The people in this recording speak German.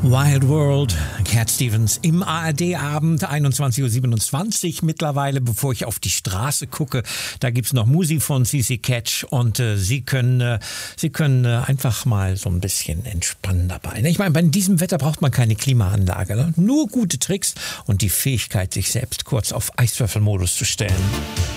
Wild World, Cat Stevens im ARD-Abend, 21.27 Uhr mittlerweile, bevor ich auf die Straße gucke. Da gibt's noch Musik von CC Catch und Sie können einfach mal so ein bisschen entspannen dabei. Ich meine, bei diesem Wetter braucht man keine Klimaanlage, ne? Nur gute Tricks und die Fähigkeit, sich selbst kurz auf Eiswürfelmodus zu stellen.